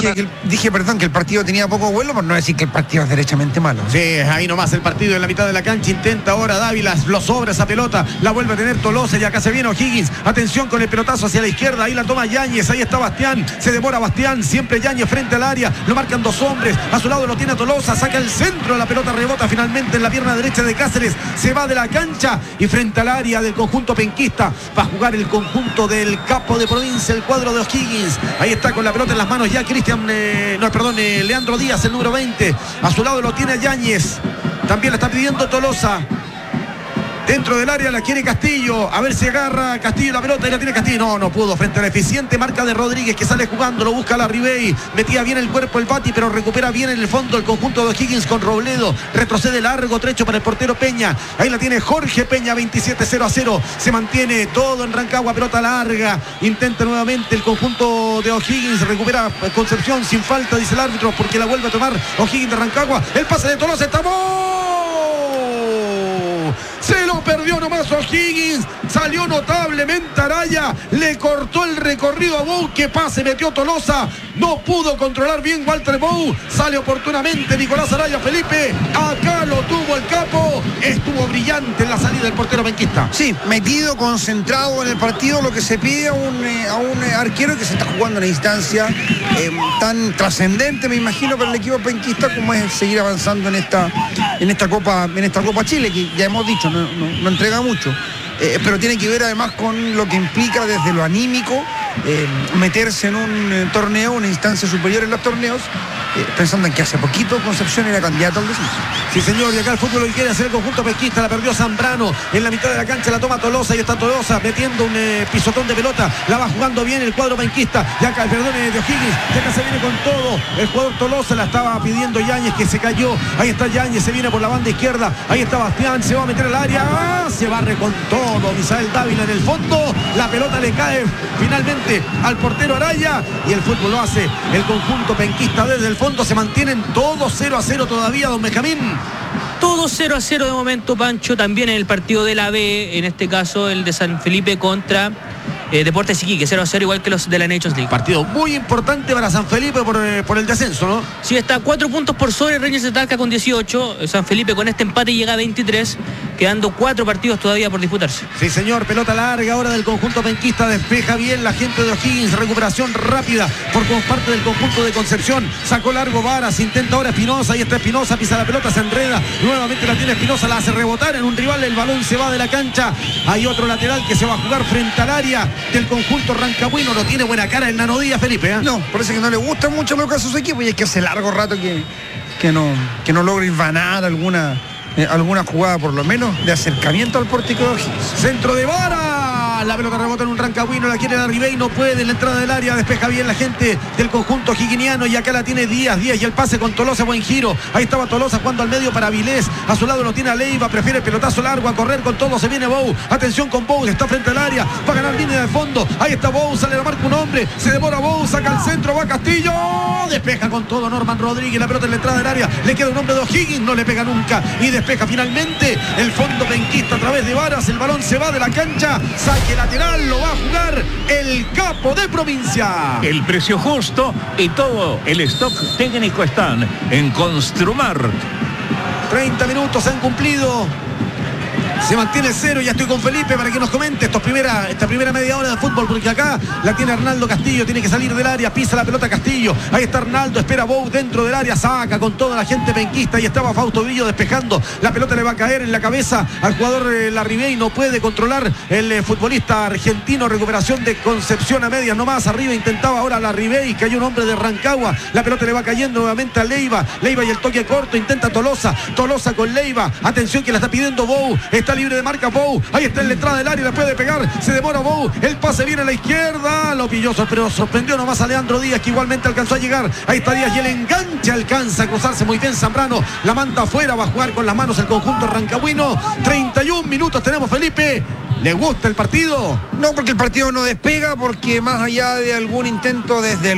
perdón, que el partido tenía poco vuelo, por no decir que el partido es derechamente malo. Sí, ahí nomás el partido en la mitad de la cancha. Intenta ahora Dávila, lo sobra esa pelota, la vuelve a tener Tolosa y acá se viene O'Higgins. Atención con el pelotazo hacia la izquierda, ahí la toma Yáñez, ahí está Bastián, se demora Bastián, siempre Yáñez frente al área, lo marcan dos hombres, a su lado lo tiene Tolosa, saca el centro, la pelota rebota finalmente en la pierna derecha de Cáceres, se va de la cancha y frente al área del conjunto penquista va a jugar el conjunto del capo de provincia, el cuadro de O'Higgins. Ahí está con la pelota en las manos ya Leandro Díaz, el número 20, a su lado lo tiene Yáñez, también la está pidiendo Tolosa. Dentro del área la quiere Castillo, a ver si agarra Castillo la pelota y la tiene Castillo, no pudo, frente a la eficiente marca de Rodríguez que sale jugando, lo busca la Ribey, metía bien el cuerpo el Bati, pero recupera bien en el fondo el conjunto de O'Higgins con Robledo, retrocede largo trecho para el portero Peña, ahí la tiene Jorge Peña, 27-0-0, se mantiene todo en Rancagua, pelota larga, intenta nuevamente el conjunto de O'Higgins, recupera Concepción sin falta, dice el árbitro, porque la vuelve a tomar O'Higgins de Rancagua, el pase de Tolosa, se lo perdió nomás O'Higgins, salió notablemente Araya, le cortó el recorrido a Bou, que pase metió Tolosa, no pudo controlar bien Walter Bou, sale oportunamente Nicolás Araya. Felipe, acá lo tuvo el capo, estuvo brillante en la salida del portero penquista. Sí, metido, concentrado en el partido, lo que se pide a un arquero que se está jugando en una instancia tan trascendente, me imagino, para el equipo penquista, como es seguir avanzando en esta Copa Chile, que ya hemos dicho, no entrega mucho. Pero tiene que ver además con lo que implica desde lo anímico meterse en un torneo, una instancia superior en los torneos, pensando en que hace poquito Concepción era candidato al descenso. Sí, señor, y acá el fútbol lo que quiere hacer el conjunto penquista, la perdió Zambrano, en la mitad de la cancha la toma Tolosa, y está Tolosa metiendo un pisotón de pelota, la va jugando bien el cuadro penquista, y acá, de O'Higgins, y acá se viene con todo, el jugador Tolosa, la estaba pidiendo Yáñez, que se cayó, ahí está Yáñez, se viene por la banda izquierda, ahí está Bastián, se va a meter al área, se barre con todo Misael Dávila en el fondo, la pelota le cae finalmente al portero Araya, y el fútbol lo hace el conjunto penquista desde el fondo, se mantienen todos 0-0 todavía, don Benjamín. Todo 0-0 de momento, Pancho, también en el partido de la B, en este caso el de San Felipe contra Deportes Iquique, 0-0 igual que los de la Nations League. Partido muy importante para San Felipe por el descenso, ¿no? Sí, está 4 puntos por sobre Rangers de Talca con 18. San Felipe con este empate llega a 23, quedando 4 partidos todavía por disputarse. Sí, señor, pelota larga ahora del conjunto penquista, despeja bien la gente de O'Higgins, recuperación rápida por parte del conjunto de Concepción, sacó largo Varas, intenta ahora Espinosa, ahí está Espinosa, pisa la pelota, se enreda, nuevamente la tiene Espinosa, la hace rebotar en un rival, el balón se va de la cancha, hay otro lateral que se va a jugar frente al área del conjunto rancagüino, no tiene buena cara el Nano Díaz, Felipe, ¿eh? No, parece que no le gusta mucho lo que hace su equipo, y es que hace largo rato que no logra invanar alguna jugada, por lo menos de acercamiento al pórtico de O'Higgins. Centro de Vara, la pelota rebota en un rancagüino, la quiere la Ribey, no puede, en la entrada del área despeja bien la gente del conjunto higginiano, y acá la tiene Díaz y el pase con Tolosa, buen giro, ahí estaba Tolosa jugando al medio para Vilés, a su lado lo tiene a Leiva, prefiere el pelotazo largo, a correr con todo, se viene Bou, atención con Bou, está frente al área, va a ganar línea de fondo, ahí está Bou, sale la marca un hombre, se demora Bou, saca el centro, va Castillo, despeja con todo Norman Rodríguez, la pelota en la entrada del área, le queda un hombre de O'Higgins, no le pega nunca, y despeja finalmente el fondo penquista a través de Varas, el balón se va de la cancha, saque lateral, lo va a jugar el capo de provincia. El precio justo y todo el stock técnico están en Construmar. 30 minutos se han cumplido. Se mantiene 0, ya estoy con Felipe para que nos comente esta primera media hora de fútbol, porque acá la tiene Arnaldo Castillo, tiene que salir del área, pisa la pelota Castillo, ahí está Arnaldo, espera Bou dentro del área, saca con toda la gente penquista, y estaba Fausto Villo despejando, la pelota le va a caer en la cabeza al jugador Larribey, no puede controlar el futbolista argentino, recuperación de Concepción a medias nomás, arriba intentaba ahora Larribey, cayó un hombre de Rancagua, la pelota le va cayendo nuevamente a Leiva y el toque corto, intenta Tolosa con Leiva, atención que la está pidiendo Bou, está libre de marca Bou, ahí está en la entrada del área, la puede pegar, se demora Bou, el pase viene a la izquierda, lo pilló, pero sorprendió nomás a Leandro Díaz, que igualmente alcanzó a llegar, ahí está Díaz y el enganche alcanza a cruzarse muy bien Zambrano, la manda afuera, va a jugar con las manos el conjunto rancagüino. 31 minutos tenemos, Felipe. ¿Le gusta el partido? No, porque el partido no despega, porque más allá de algún intento desde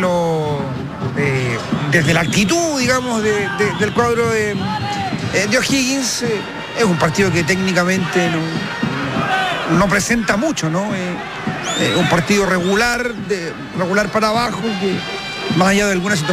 la actitud, digamos, del cuadro de O'Higgins, es un partido que técnicamente no presenta mucho, ¿no? Un partido regular para abajo, que más allá de alguna situación